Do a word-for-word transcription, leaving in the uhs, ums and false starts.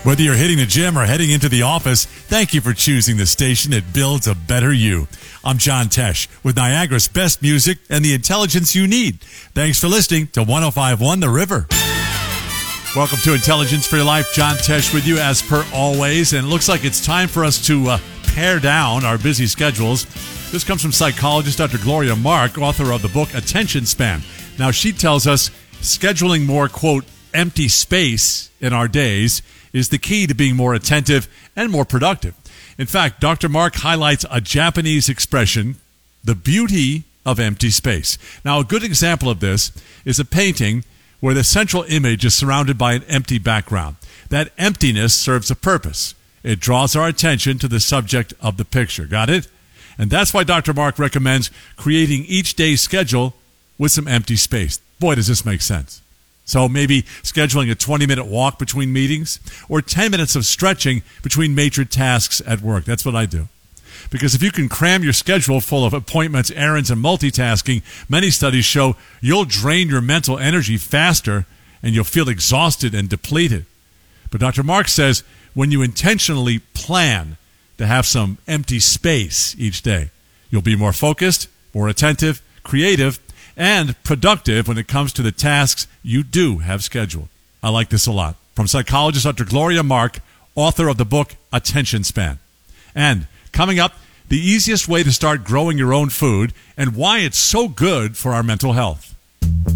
Whether you're hitting the gym or heading into the office, thank you for choosing the station that builds a better you. I'm John Tesh with Niagara's best music and the intelligence you need. Thanks for listening to one oh five point one The River. Welcome to Intelligence for Your Life. John Tesh with you as per always. And it looks like it's time for us to uh, pare down our busy schedules. This comes from psychologist Doctor Gloria Mark, author of the book Attention Span. Now, she tells us scheduling more, quote, empty space in our days is the key to being more attentive and more productive. In fact, Doctor Mark highlights a Japanese expression, the beauty of empty space. Now, a good example of this is a painting where the central image is surrounded by an empty background. That emptiness serves a purpose. It draws our attention to the subject of the picture. Got it? And that's why Doctor Mark recommends creating each day's schedule with some empty space. Boy, does this make sense. So maybe scheduling a twenty-minute walk between meetings or ten minutes of stretching between major tasks at work. That's what I do. Because if you can cram your schedule full of appointments, errands, and multitasking, many studies show you'll drain your mental energy faster and you'll feel exhausted and depleted. But Doctor Mark says when you intentionally plan to have some empty space each day, you'll be more focused, more attentive, creative, and productive when it comes to the tasks you do have scheduled. I like this a lot. From psychologist Doctor Gloria Mark, author of the book Attention Span. And coming up, the easiest way to start growing your own food and why it's so good for our mental health.